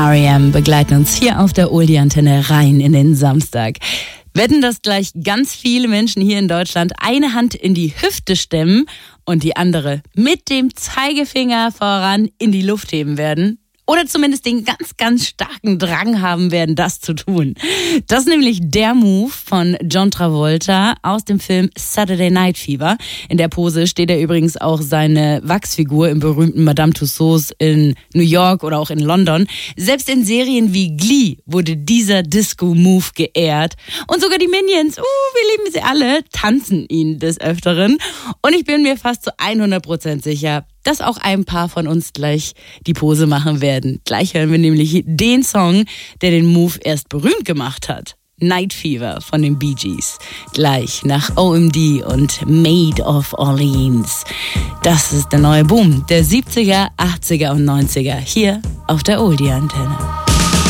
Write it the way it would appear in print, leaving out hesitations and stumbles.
R.E.M. begleiten uns hier auf der Oldie-Antenne rein in den Samstag. Wetten, dass gleich ganz viele Menschen hier in Deutschland eine Hand in die Hüfte stemmen und die andere mit dem Zeigefinger voran in die Luft heben werden? Oder zumindest den ganz, ganz starken Drang haben werden, das zu tun. Das ist nämlich der Move von John Travolta aus dem Film Saturday Night Fever. In der Pose steht er übrigens auch seine Wachsfigur im berühmten Madame Tussauds in New York oder auch in London. Selbst in Serien wie Glee wurde dieser Disco-Move geehrt. Und sogar die Minions, wir lieben sie alle, tanzen ihn des Öfteren. Und ich bin mir fast zu 100% sicher, dass auch ein paar von uns gleich die Pose machen werden. Gleich hören wir nämlich den Song, der den Move erst berühmt gemacht hat. Night Fever von den Bee Gees. Gleich nach OMD und Maid of Orleans. Das ist der neue Boom der 70er, 80er und 90er hier auf der Oldie-Antenne.